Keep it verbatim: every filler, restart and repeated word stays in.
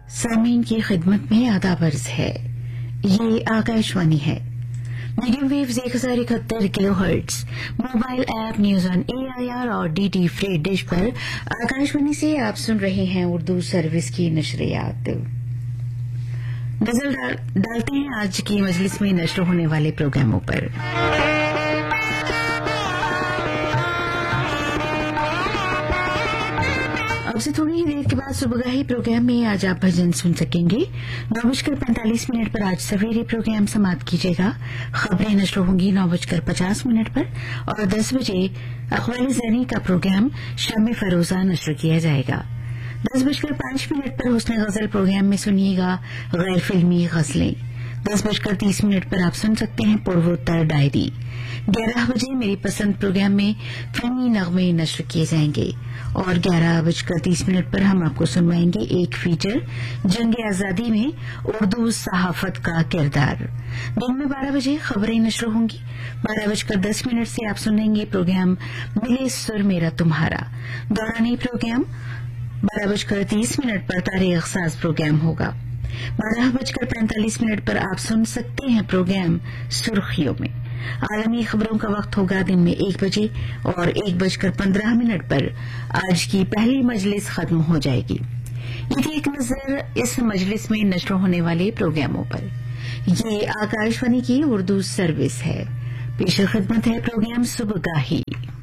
سامعین کی خدمت میں آداب عرض ہے. یہ آکاشوانی ہے. میڈیم ویوز ایک ہزار اکہتر کلو hertz, mobile app news on a I R اور ڈی ٹی فری ڈش پر آکاشوانی سے آپ سن رہے ہیں اردو سروس کی نشریات. نظر ڈالتے ہیں آج کی مجلس میں نشر ہونے والے پروگراموں پر. اب سے تھوڑی ہی دیر کے بعد صبح گاہی پروگرام میں آج آپ بھجن سن سکیں گے. نو بج کر پینتالیس منٹ پر آج سویرے پروگرام سماعت کیجیے گا. خبریں نشر ہوں گی نو بج کر پچاس منٹ پر اور دس بجے اقوال زینی کا پروگرام شام فروزہ نشر کیا جائے گا. دس بج کر پانچ منٹ پر حسن غزل پروگرام میں سنیے گا غیر فلمی غزلیں. دس بج کر تیس منٹ پر آپ سن سکتے ہیں پوروتر ڈائری. گیارہ بجے میری پسند پروگرام میں فلمی نغمے نشر کیے جائیں گے اور گیارہ بج کر تیس منٹ پر ہم آپ کو سنوائیں گے ایک فیچر جنگ آزادی میں اردو صحافت کا کردار. دن میں بارہ بجے خبریں نشر ہوں گی. بارہ بج کر دس منٹ سے آپ سنیں گے پروگرام ملے سر میرا تمہارا. دورانی پروگرام بارہ بج کر تیس منٹ پر تاریخ ساز پروگرام ہوگا. بارہ بج کر پینتالیس منٹ پر آپ سن سکتے ہیں پروگرام سرخیوں میں. عالمی خبروں کا وقت ہوگا دن میں ایک بجے اور ایک بج کر پندرہ منٹ پر آج کی پہلی مجلس ختم ہو جائے گی. یہ تھی ایک نظر اس مجلس میں نشر ہونے والے پروگراموں پر. یہ آکاشوانی کی اردو سروس ہے. پیش خدمت ہے پروگرام صبح گاہی.